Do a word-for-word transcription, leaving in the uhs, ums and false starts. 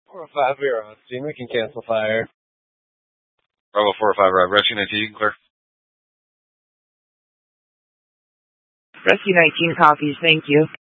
four oh five, we are on scene. We can cancel fire. Bravo four oh five, right. Rescue nineteen, you can clear. Rescue nineteen copies, thank you.